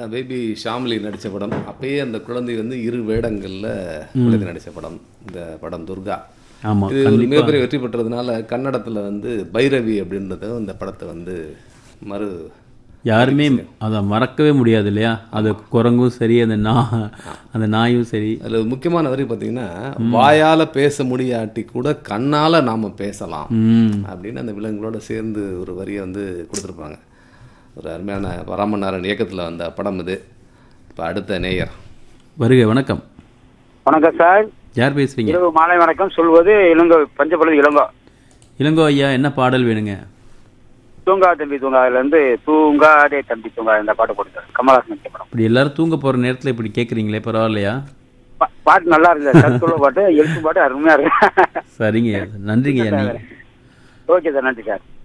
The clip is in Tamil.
பேபி ஷாம்லி நடித்த படம். அப்பயே அந்த குழந்தை வந்து 2 வேடங்களில் குழந்தை நடித்த படம் இந்த படம் துர்கா. ஆமாம், இது ஒரு மிகப்பெரிய வெற்றி பெற்றதுனால கன்னடத்தில் வந்து பைரவி அப்படின்றத இந்த படத்தை வந்து யாருமே அதை மறக்கவே முடியாது இல்லையா? அது குரங்கும் சரி, அந்த நாயும் சரி. அதில் முக்கியமான வரி பார்த்தீங்கன்னா, வாயால் பேச முடியாட்டி கூட கண்ணால் நாம் பேசலாம் அப்படின்னு அந்த விலங்குகளோட சேர்ந்து ஒரு வரியை வந்து கொடுத்துருப்பாங்க. ஒரு அருமையான ராமநாதன் இயக்கத்தில் வந்த படம் இது. இப்போ அடுத்த நேயர் வருக. வணக்கம். வணக்கம் சார். யார் பேசுறீங்க? இரவு மாலை வணக்கம் சொல்வது இளங்கோ, பஞ்சப்பள்ளி இளங்கோ. இளங்கோ ஐயா, என்ன பாடல் வேணுங்க? தூங்கா தம்பி தூங்காதுல இருந்து தூங்காதே தம்பி தூங்கா இந்த பாட்டு போட்டு கமலஹாசன் படம். இப்படி எல்லாரும் தூங்க போற நேரத்துல இப்படி கேக்குறீங்களே, பரவாயில்லையா? பாட்டு நல்லா இருக்கு, சத்துள்ள பாட்டு, எழுத்து பாட்டு அருமையா இருக்கு. சரிங்க, நன்றிங்க. ஓகே சார், நன்றி சார்.